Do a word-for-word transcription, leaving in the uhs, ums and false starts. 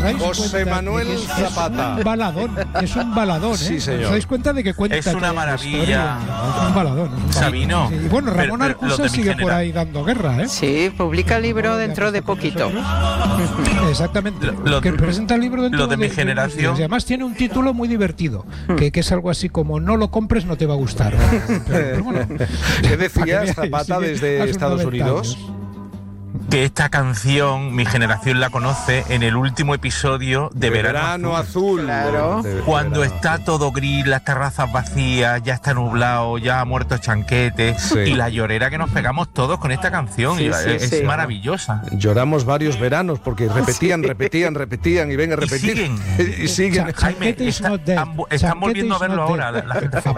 dais José cuenta Manuel de que es, Zapata. Es un baladón, es un baladón, ¿eh? Sí, señor. ¿Os dais cuenta de que cuenta Es una toda la maravilla. historia? Es un baladón. Es un baladón. Sabino. Sí, y bueno, Pero- Ramón pero Arcusa los de mi sigue por genera- ahí dando guerra, ¿eh? Sí, publica el libro dentro de poquito. Exactamente. Lo- lo- que presenta el libro dentro lo de mi unos generación- días. Y además tiene un título muy divertido, que, que es algo así como no lo compres, no te va a gustar. Pero, pero bueno, ¿Qué para que decías, veáis, Zapata, sigue desde a sus Estados noventa Unidos? años. Que esta canción, mi generación la conoce en el último episodio de Verano, Verano Azul. Azul. Claro. De- de Cuando verano. está todo gris, las terrazas vacías, ya está nublado, ya ha muerto Chanquete, Sí. y la llorera que nos pegamos todos con esta canción, Sí, y sí, es sí. maravillosa. Lloramos varios veranos porque repetían, Sí. repetían, repetían y ven a Y repetir. siguen. Y siguen. Cha- Jaime, Chanquete is está- not dead. han- están Chanquete volviendo a is verlo not ahora, dead. la, la gente joven.